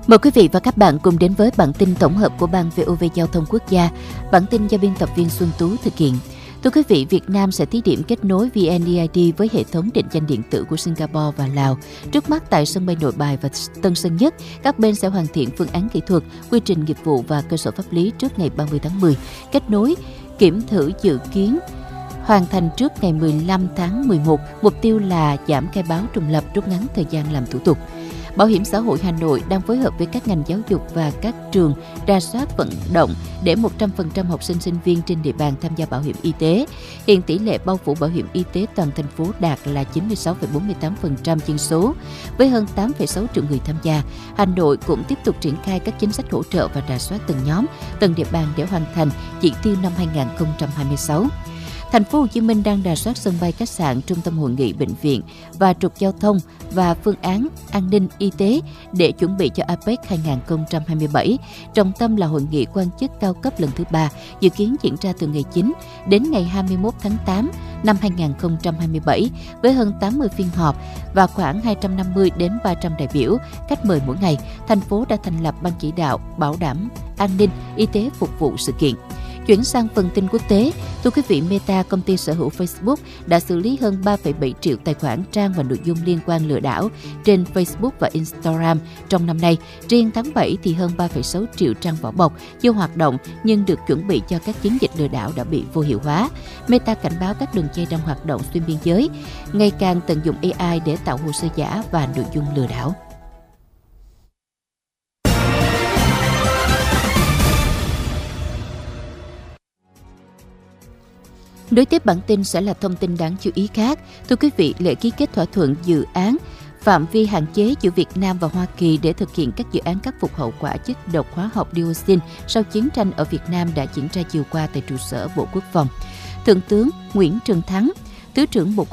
Mời quý vị và các bạn cùng đến với bản tin tổng hợp của Ban VOV Giao thông Quốc gia. Bản tin do biên tập viên Xuân Tú thực hiện. Thưa quý vị, Việt Nam sẽ thí điểm kết nối VNeID với hệ thống định danh điện tử của Singapore và Lào. Trước mắt tại sân bay Nội Bài và Tân Sơn Nhất, các bên sẽ hoàn thiện phương án kỹ thuật, quy trình nghiệp vụ và cơ sở pháp lý trước ngày 30 tháng 10. Kết nối, kiểm thử dự kiến hoàn thành trước ngày 15 tháng 11. Mục tiêu là giảm khai báo trùng lập, rút ngắn thời gian làm thủ tục. Bảo hiểm xã hội Hà Nội đang phối hợp với các ngành giáo dục và các trường rà soát vận động để 100% học sinh sinh viên trên địa bàn tham gia bảo hiểm y tế. Hiện tỷ lệ bao phủ bảo hiểm y tế toàn thành phố đạt là 96,48% dân số. Với hơn 8,6 triệu người tham gia, Hà Nội cũng tiếp tục triển khai các chính sách hỗ trợ và rà soát từng nhóm, từng địa bàn để hoàn thành chỉ tiêu năm 2026. Thành phố Hồ Chí Minh đang rà soát sân bay, khách sạn, trung tâm hội nghị, bệnh viện và trục giao thông và phương án an ninh y tế để chuẩn bị cho APEC 2027. Trọng tâm là hội nghị quan chức cao cấp lần thứ 3, dự kiến diễn ra từ ngày 9 đến ngày 21 tháng 8 năm 2027 với hơn 80 phiên họp và khoảng 250 đến 300 đại biểu. Khách mời mỗi ngày, thành phố đã thành lập ban chỉ đạo bảo đảm an ninh y tế phục vụ sự kiện. Chuyển sang phần tin quốc tế, thưa quý vị, Meta, công ty sở hữu Facebook, đã xử lý hơn 3,7 triệu tài khoản trang và nội dung liên quan lừa đảo trên Facebook và Instagram trong năm nay. Riêng tháng 7 thì hơn 3,6 triệu trang vỏ bọc chưa hoạt động nhưng được chuẩn bị cho các chiến dịch lừa đảo đã bị vô hiệu hóa. Meta cảnh báo các đường dây đang hoạt động xuyên biên giới, ngày càng tận dụng AI để tạo hồ sơ giả và nội dung lừa đảo. Nối tiếp bản tin sẽ là thông tin đáng chú ý khác. Thưa quý vị, lễ ký kết thỏa thuận dự án phạm vi hạn chế giữa Việt Nam và Hoa Kỳ để thực hiện các dự án khắc phục hậu quả chất độc hóa học dioxin sau chiến tranh ở Việt Nam đã diễn ra chiều qua tại trụ sở Bộ Quốc phòng. Thượng tướng Nguyễn Trường Thắng, Thứ trưởng Bộ